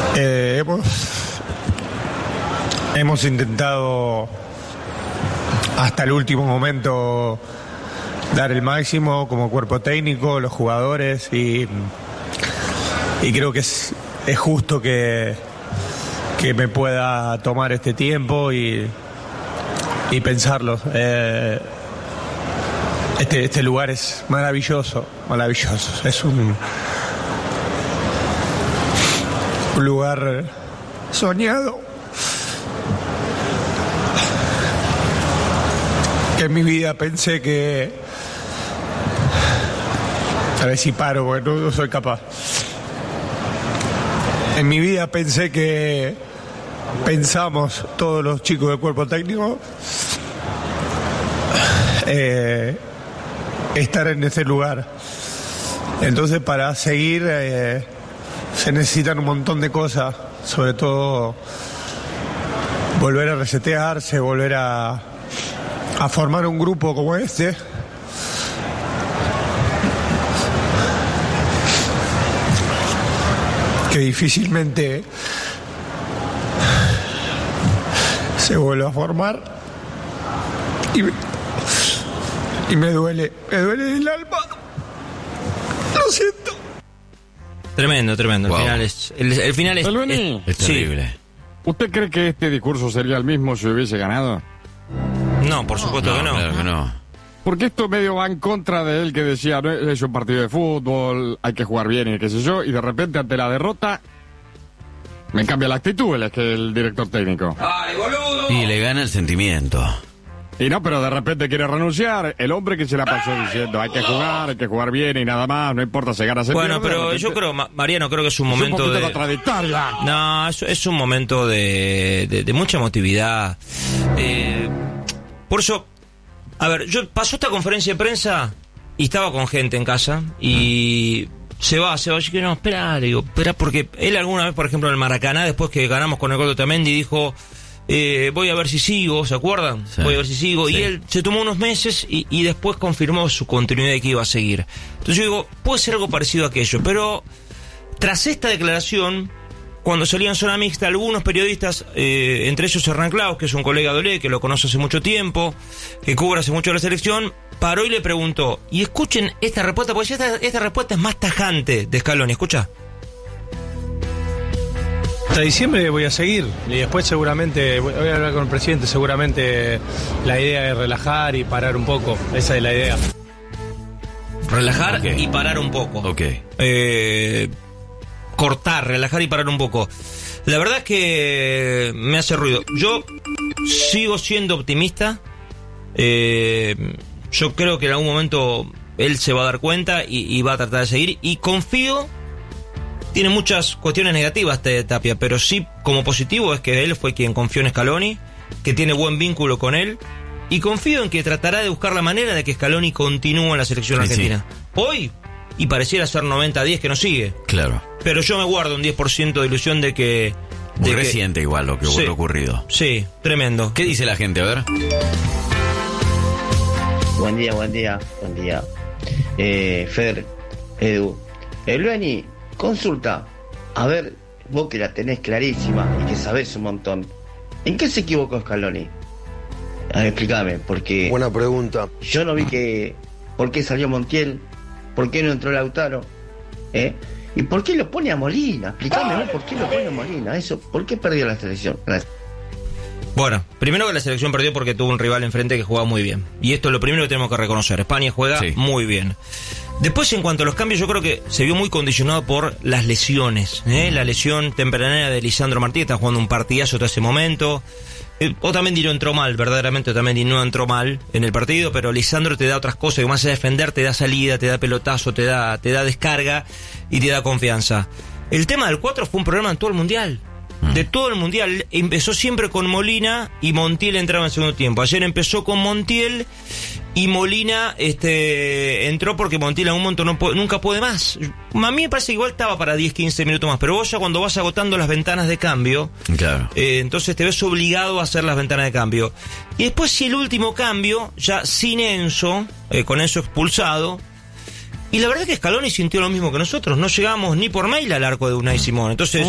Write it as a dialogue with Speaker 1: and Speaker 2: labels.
Speaker 1: Hemos intentado hasta el último momento dar el máximo como cuerpo técnico, los jugadores, y creo que es justo que me pueda tomar este tiempo y pensarlo. Este lugar es maravilloso. Es un lugar soñado, que en mi vida pensé que... A ver si paro, porque no soy capaz. En mi vida pensamos todos los chicos del cuerpo técnico estar en ese lugar. Entonces, para seguir se necesitan un montón de cosas, sobre todo volver a resetearse, volver a formar un grupo como este, que difícilmente se vuelve a formar, y me duele en el alma. Lo siento.
Speaker 2: Tremendo.
Speaker 3: Wow.
Speaker 2: El final es
Speaker 3: terrible.
Speaker 2: Sí.
Speaker 4: ¿Usted cree que este discurso sería el mismo si hubiese ganado?
Speaker 2: No, por supuesto que no.
Speaker 3: Claro que no.
Speaker 4: Porque esto medio va en contra de él, que decía, no es un partido de fútbol, hay que jugar bien y qué sé yo, y de repente ante la derrota me cambia la actitud el director técnico.
Speaker 2: ¡Ay, boludo!
Speaker 3: Y le gana el sentimiento.
Speaker 4: Y no, pero de repente quiere renunciar. El hombre que se la pasó diciendo, hay que jugar bien y nada más, no importa si gana, se
Speaker 2: Bueno,
Speaker 4: pierde,
Speaker 2: pero
Speaker 4: repente,
Speaker 2: yo creo, Mariano, creo que es un
Speaker 4: es un
Speaker 2: momento
Speaker 4: poquito
Speaker 2: de...
Speaker 4: contradictoria.
Speaker 2: No, es un momento de mucha emotividad. Por eso, a ver, pasó esta conferencia de prensa y estaba con gente en casa y se va. Yo que no, espera, le digo, espera, porque él alguna vez, por ejemplo, en el Maracaná, después que ganamos con el gol de Otamendi, dijo... voy a ver si sigo, ¿se acuerdan?
Speaker 3: Sí.
Speaker 2: Voy a ver si sigo.
Speaker 3: Sí.
Speaker 2: Y él se tomó unos meses y después confirmó su continuidad de que iba a seguir. Entonces yo digo, puede ser algo parecido a aquello. Pero tras esta declaración, cuando salía en zona mixta, algunos periodistas, entre ellos Hernán Claus, que es un colega de Olé, que lo conoce hace mucho tiempo, que cubre hace mucho la selección, paró y le preguntó, y escuchen esta respuesta, porque esta respuesta es más tajante de Scaloni. Escucha.
Speaker 1: Hasta diciembre voy a seguir y después seguramente voy a hablar con el presidente. Seguramente la idea es relajar y parar un poco. Esa es la idea.
Speaker 2: Relajar
Speaker 3: Okay.
Speaker 2: y parar un poco.
Speaker 3: Ok.
Speaker 2: Cortar, relajar y parar un poco. La verdad es que me hace ruido. Yo sigo siendo optimista. Yo creo que en algún momento él se va a dar cuenta y va a tratar de seguir. Y confío. Tiene muchas cuestiones negativas Tapia, pero sí, como positivo, es que él fue quien confió en Scaloni, que tiene buen vínculo con él, y confío en que tratará de buscar la manera de que Scaloni continúe en la selección argentina. Sí. Hoy, y pareciera ser 90-10 que no sigue.
Speaker 3: Claro.
Speaker 2: Pero yo me guardo un 10% de ilusión de que...
Speaker 3: Muy reciente igual lo que
Speaker 2: sí,
Speaker 3: ha ocurrido.
Speaker 2: Sí, tremendo.
Speaker 3: ¿Qué dice la gente? A ver.
Speaker 5: Buen día. Fer, Edu. Lueni, consulta. A ver, vos que la tenés clarísima y que sabés un montón. ¿En qué se equivocó Scaloni? A ver, explícame, porque...
Speaker 6: Buena pregunta.
Speaker 5: Yo no vi que... ¿Por qué salió Montiel? ¿Por qué no entró Lautaro? ¿Y por qué lo pone a Molina? Explícame, ¿no? ¿Por qué lo pone a Molina? Eso, ¿por qué perdió la selección? Gracias.
Speaker 2: Bueno, primero que la selección perdió porque tuvo un rival enfrente que jugaba muy bien. Y esto es lo primero que tenemos que reconocer. España juega muy bien. Después, en cuanto a los cambios, yo creo que se vio muy condicionado por las lesiones. La lesión tempranera de Lisandro Martínez, está jugando un partidazo hasta ese momento. Otamendi no entró mal, verdaderamente Otamendi no entró mal en el partido, pero Lisandro te da otras cosas, que más allá de defender, te da salida, te da pelotazo, te da descarga y te da confianza. El tema del 4 fue un problema en todo el Mundial. De todo el Mundial. Empezó siempre con Molina y Montiel entraba en el segundo tiempo. Ayer empezó con Montiel y Molina entró porque Montiel en un momento nunca puede más. A mí me parece que igual estaba para 10-15 minutos más, pero vos ya cuando vas agotando las ventanas de cambio,
Speaker 3: claro,
Speaker 2: entonces te ves obligado a hacer las ventanas de cambio. Y después, si el último cambio, ya sin Enzo, con Enzo expulsado. Y la verdad es que Scaloni sintió lo mismo que nosotros. No llegamos ni por mail al arco de Unai Simón. Entonces